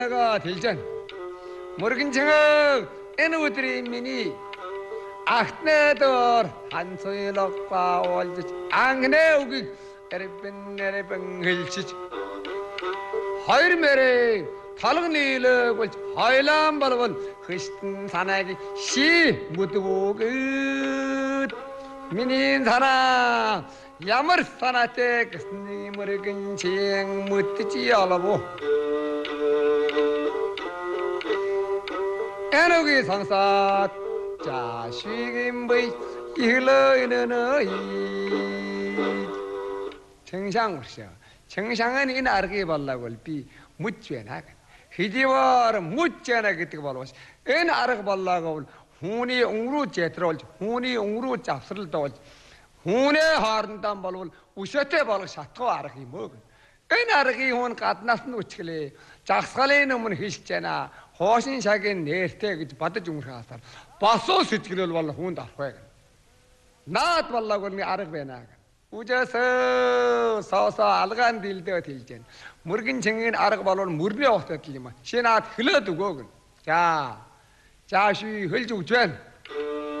내가 들전 모르긴청은 에누드리 미니 ахнедор хансойлогба уулзаж ангне үгийг эрбэн хэлчиж хоёр мэрэ талг нийлэг болж хойлон болгол христэн санааг ши мүдгөөд миний санаа ямар санаатай гэсний мөргэн чин мүдж ялав 에너기 상사 자식인의 일러이는 정상으로서 정상은 이 나르게 발라고 비 묻죄나 히디와 묻죄나 그때 발라서 이 나르게 발라고 훈이 옹루 제트롤 훈이 옹루 잡스를 또 훈에 하른단 발로 우셔테 발로 샤토 아르기 먹 이 나르게 훈 까트나스 우치래 작살에 넘은 히시잖아 호신 샤겐 내스테 그 받아 준 거라서 바소 시티를 발로 훈다 호에 나트 발라고 미 아르베나 우자서 서서 알간 딜때 딜젠 무르긴 정인 아르가 발로는 무르비 없었지만 신아 흘러두고 자 자시 흘주 전